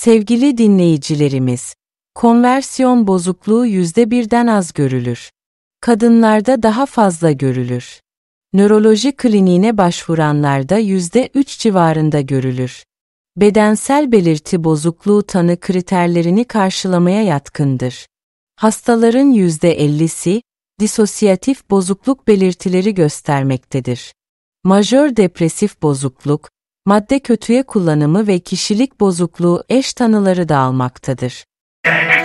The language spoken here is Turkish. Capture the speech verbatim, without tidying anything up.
Sevgili dinleyicilerimiz, konversiyon bozukluğu yüzde birden az görülür. Kadınlarda daha fazla görülür. Nöroloji kliniğine başvuranlarda yüzde üç civarında görülür. Bedensel belirti bozukluğu tanı kriterlerini karşılamaya yatkındır. Hastaların yüzde ellisi, disosyatif bozukluk belirtileri göstermektedir. Majör depresif bozukluk, madde kötüye kullanımı ve kişilik bozukluğu eş tanıları da almaktadır.